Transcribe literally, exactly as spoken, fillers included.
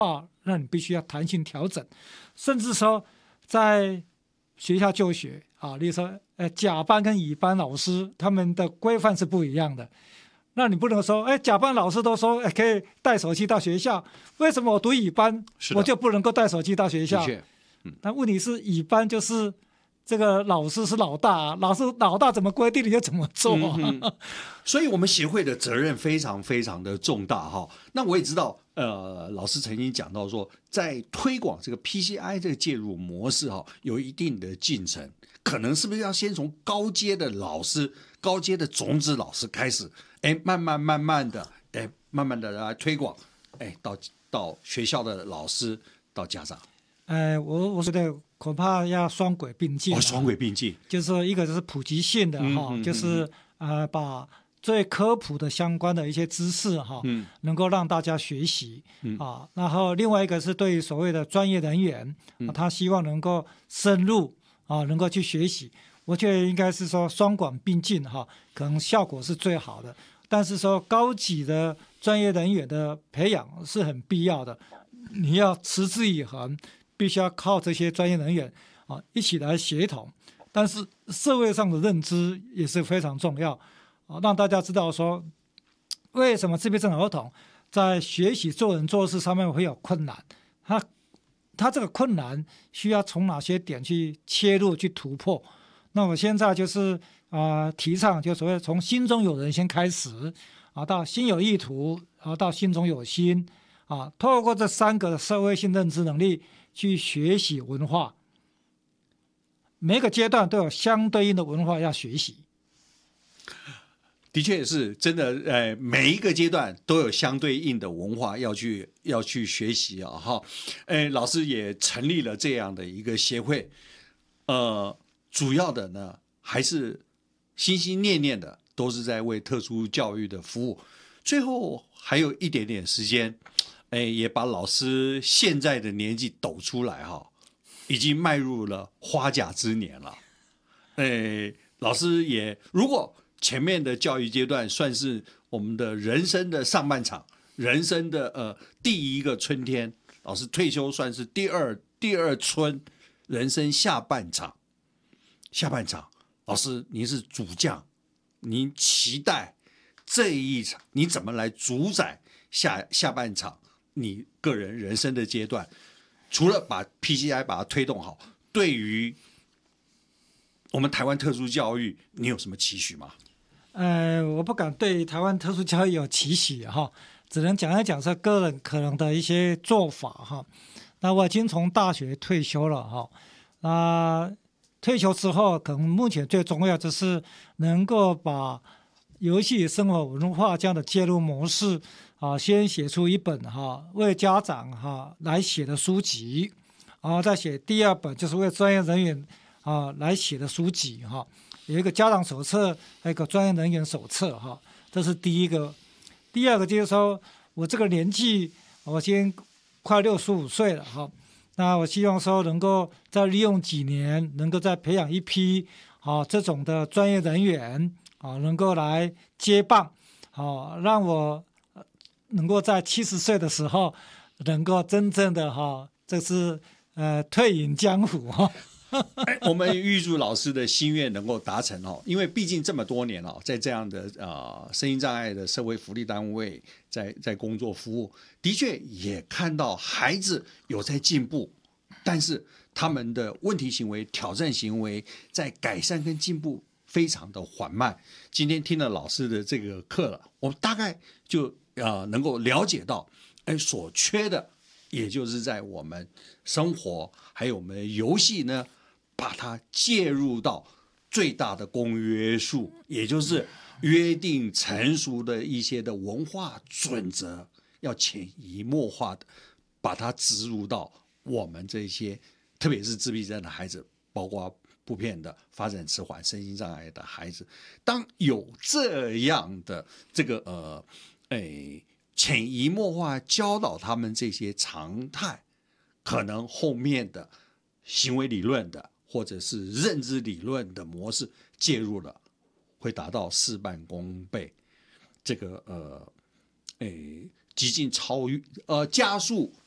化，那你必须要弹性调整，甚至说在学校就学啊，例如说呃甲班跟乙班老师他们的规范是不一样的。那你不能说，哎，甲班老师都说，哎，可以带手机到学校，为什么我读乙班，我就不能够带手机到学校？嗯，但问题是，乙班就是这个老师是老大、啊，老师老大怎么规定你就怎么做、啊嗯。所以，我们协会的责任非常非常的重大哈。那我也知道，呃，老师曾经讲到说，在推广这个 P C I 这个介入模式哈，有一定的进程，可能是不是要先从高阶的老师、高阶的种子老师开始？哎，慢慢慢慢的，哎，慢慢的来推广，哎，到到学校的老师，到家长。 哎，我我觉得恐怕要双轨并进、啊。 哦，双轨并进， 就是说一个就是普及性的哈、嗯嗯嗯，就是呃把最科普的相关的一些知识哈、嗯，能够让大家学习、嗯、啊。然后另外一个是对于所谓的专业人员，嗯啊、他希望能够深入啊，能够去学习。我觉得应该是说双管并进哈，可能效果是最好的。但是说高级的专业人员的培养是很必要的，你要持之以恒，必须要靠这些专业人员啊一起来协同。但是社会上的认知也是非常重要啊，让大家知道说为什么自闭症儿童在学习做人做事上面会有困难，他他这个困难需要从哪些点去切入去突破。那我现在就是啊、呃，提倡就所谓从心中有人先开始啊，到心有意图，然后到心中有心啊，透过这三个社会性认知能力去学习文化，每个阶段都有相对应的文化要学习。 的确是真的，呃，每一个阶段都有相对应的文化要去要去学习啊，哈，呃，老师也成立了这样的一个协会，呃。主要的呢，还是心心念念的都是在为特殊教育的服务。最后还有一点点时间，哎，也把老师现在的年纪抖出来哈，已经迈入了花甲之年了。哎，老师也如果前面的教育阶段算是我们的人生的上半场，人生的呃第一个春天，老师退休算是第二第二春，人生下半场。下半场，老师您是主将，您期待这一场你怎么来主宰下下半场你个人人生的阶段？除了把 P C I 把它推动好，对于我们台湾特殊教育，你有什么期许吗？ 呃，我不敢对台湾特殊教育有期许哈，只能讲一讲说个人可能的一些做法哈。那我已经从大学退休了哈，那。退休之后，可能目前最重要就是能够把游戏生活文化这样的介入模式啊，先写出一本哈为家长哈来写的书籍，然后再写第二本就是为专业人员啊来写的书籍哈，有一个家长手册，还有一个专业人员手册哈，这是第一个。第二个就是说我这个年纪，我先快六十五岁了哈。那我希望说能够再利用几年，能够再培养一批啊这种的专业人员啊，能够来接棒，啊，让我能够在七十岁的时候，能够真正的哈，这是呃退隐江湖哈。 我们预祝老师的心愿能够达成哦，因为毕竟这么多年了，在这样的呃身心障碍的社会福利单位在在工作服务，的确也看到孩子有在进步，但是他们的问题行为、挑战行为在改善跟进步非常的缓慢。今天听了老师的这个课了，我们大概就呃能够了解到，哎，所缺的也就是在我们生活还有我们的游戏呢。把它介入到最大的公约数，也就是约定成熟的一些的文化准则，要潜移默化的把它植入到我们这些，特别是自闭症的孩子，包括普遍的发展迟缓、身心障碍的孩子。当有这样的这个呃，诶，潜移默化教导他们这些常态，可能后面的行为理论的。或者是认知理论的模式介入了，会达到事半功倍，这个呃，诶，极尽超越呃加速